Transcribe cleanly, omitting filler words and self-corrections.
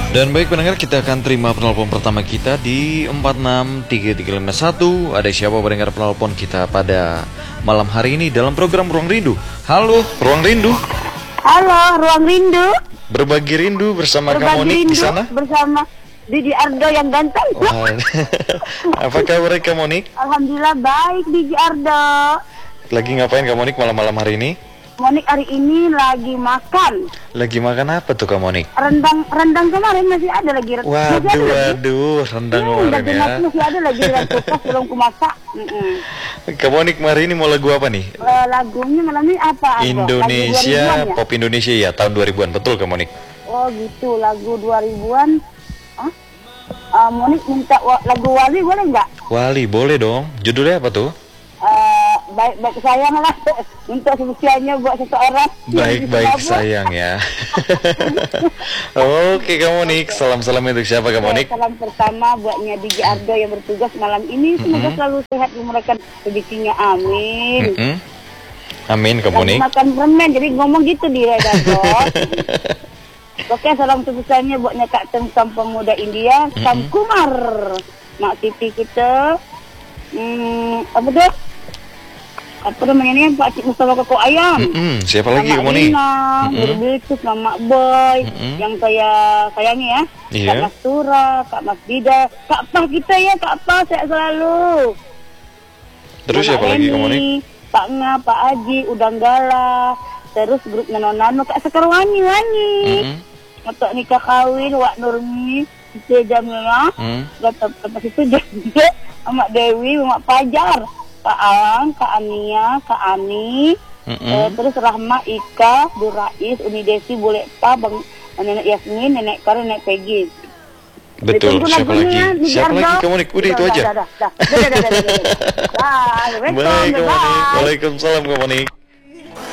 Dan baik pendengar, kita akan terima penelpon pertama kita di 463351. Ada siapa pendengar penelpon kita pada malam hari ini dalam program Ruang Rindu? Halo, Ruang Rindu. Halo, Ruang Rindu. Berbagi rindu bersama Kak Monik di sana. Bersama Didi Ardo yang ganteng. Wah, apa kabar Kak Monik? Alhamdulillah baik, Didi Ardo. Lagi ngapain Kak Monik malam-malam hari ini? Monik hari ini lagi makan. Lagi makan apa tuh Kak Monik? Rendang kemarin masih ada lagi. Waduh, rendang kemarin ya. Masih ada lagi dalam kulkas belum kumasak. Kak Monik hari ini mau lagu apa nih? Lagunya malam ini apa? Indonesia, lagu 2000-an ya? pop Indonesia ya, tahun 2000-an, betul Kak Monik? Oh gitu, lagu 2000-an. Monik minta lagu Wali boleh nggak? Wali, boleh dong. Judulnya apa tuh? Baik sayang lah untuk spesialnya buat seseorang. Baik sayang ya. Oke Kak Monik, salam-salam untuk siapa Kak Monik? Salam pertama buatnya Didi Ardo yang bertugas malam ini. Semoga selalu sehat dimurahkan rezekinya, amin. Amin Kak Monik. Makan permen jadi ngomong gitu dia Ardo. Oke, salam spesialnya buatnya Kak Tengkam Pemuda India, Sam Kumar, Mak Titi kita. Apa namanya nih, Pak Cik Mustafa Koko Ayam. Siapa lagi Kak Monik? Berbikus sama Boy yang saya sayangi ya. Iya. Kak Mas Tura, Kak Mas Dida, Kak Pah kita ya, Kak Pah sehat selalu. Terus siapa lagi Kak Monik? Pak Nga, Pak Aji, Udang Gala, terus grup Nano, Kak Sekar Wani. Untuk nikah kawin, Wak Nurmi, Cik Jamila, Bapak itu juga, Mak Dewi, Mak Pajar, Kak Aang, Kak Ania, Kak Ani, terus Rahma, Ika, Bu Rais, Uni Desi, Bule Pa, Bang Nenek Yasmin, Nenek Kar, Nenek Peggy. Betul, siapa lagi? Siapa lagi Kak Monik? Udah itu aja. Baik, Kak Monik. Waalaikumsalam Kak Monik.